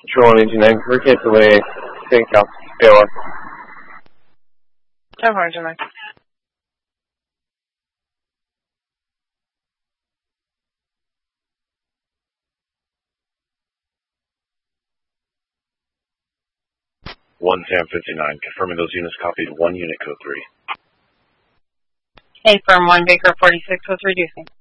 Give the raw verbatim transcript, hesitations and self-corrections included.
Control one eighty-nine, Hurricane delay, take out, Taylor. ten four eighty-nine. one Sam fifty-nine, confirming those units copied one unit code three. Hey, firm one, Baker forty-six, what's reducing?